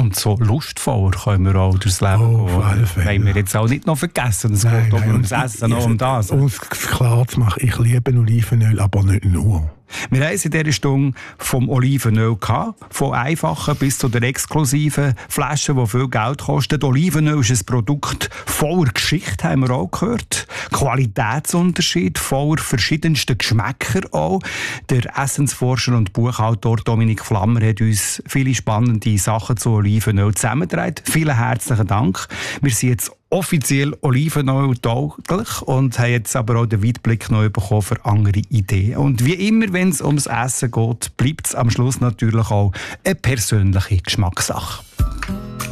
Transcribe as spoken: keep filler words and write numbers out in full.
Und so lustvoller können wir auch durchs Leben oh, gehen. Das wollen wir jetzt auch nicht noch vergessen. Es geht auch ums Essen, noch um das. Um es klar zu machen, ich liebe Olivenöl, aber nicht nur. Wir haben es in dieser Stunde vom Olivenöl gehabt, von einfachen bis zu der exklusiven Flaschen, die viel Geld kosten. Olivenöl ist ein Produkt voller Geschichte, haben wir auch gehört. Qualitätsunterschied, voller verschiedenster Geschmäcker auch. Der Essensforscher und Buchautor Dominik Flammer hat uns viele spannende Sachen zu Olivenöl zusammengetragen. Vielen herzlichen Dank. Wir sind jetzt offiziell Olivenöl tauglich und haben jetzt aber auch den Weitblick noch bekommen für andere Ideen. Und wie immer, wenn es ums Essen geht, bleibt es am Schluss natürlich auch eine persönliche Geschmackssache.